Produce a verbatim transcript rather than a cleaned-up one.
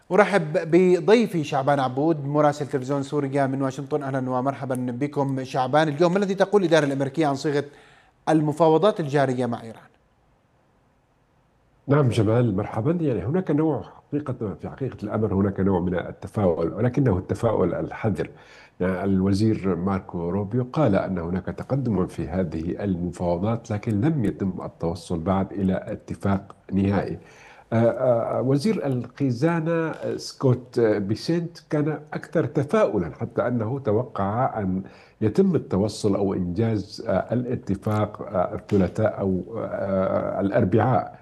أرحب بضيفي شعبان عبود مراسل تلفزيون سوريا من واشنطن. أهلا ومرحبا بكم شعبان. اليوم ما الذي تقول الإدارة الأمريكية عن صيغة المفاوضات الجارية مع إيران؟ نعم جمال، مرحبا. يعني هناك نوع حقيقة في حقيقة الأمر، هناك نوع من التفاؤل، ولكنه التفاؤل الحذر. يعني الوزير ماركو روبيو قال أن هناك تقدم في هذه المفاوضات، لكن لم يتم التوصل بعد إلى اتفاق نهائي. آه، آه، وزير الخزانة آه، سكوت آه، بيسنت كان أكثر تفاؤلا، حتى أنه توقع أن يتم التوصل أو إنجاز آه، الاتفاق آه، الثلاثاء أو آه، الأربعاء.